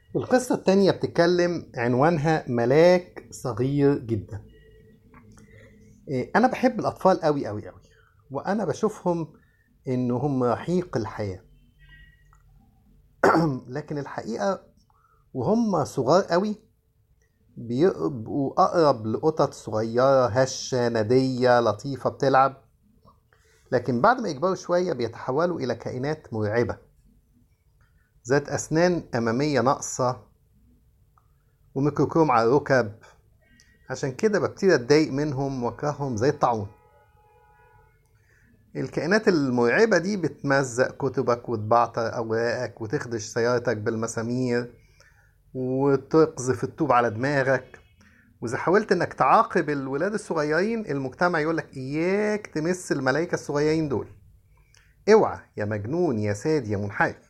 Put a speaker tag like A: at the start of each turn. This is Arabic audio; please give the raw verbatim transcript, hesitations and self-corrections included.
A: القصة التانية بتتكلم عنوانها ملاك صغير جدا. إيه، أنا بحب الأطفال أوي أوي أوي، وأنا بشوفهم إنهم رحيق الحياة. لكن الحقيقة وهم صغار أوي بيبقوا أقرب لقطط صغيرة هشة ندية لطيفة بتلعب. لكن بعد ما يكبروا شوية بيتحولوا إلى كائنات مرعبة، ذات أسنان أمامية ناقصة وميكروكروم على الركب. عشان كده ببتدي أتضايق منهم وأكرههم زي الطاعون. الكائنات المرعبة دي بتمزق كتبك وتبعتر أوراقك وتخدش سيارتك بالمسامير وتقذف الطوب على دماغك. وإذا حاولت إنك تعاقب الولاد الصغيرين المجتمع يقولك إياك تمس الملايكة الصغيرين دول. اوعى يا مجنون يا ساد يا منحرف.